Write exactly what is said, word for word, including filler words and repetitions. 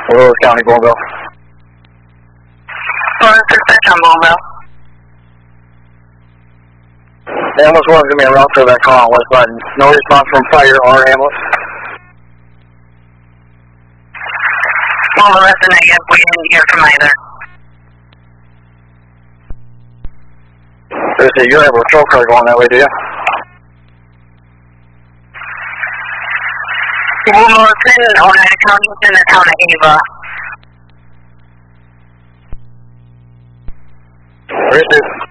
Willis County, Bourneville. Florida dispatch on Bourneville. Ambulance one, give me a route for that call on West Button. No response from fire or ambulance. Well, the rest of the negative, we didn't hear from either. Thursday, you have a patrol car going that way, do you? Well, it's in Oneida County, it's in the town of Ava. Thursday.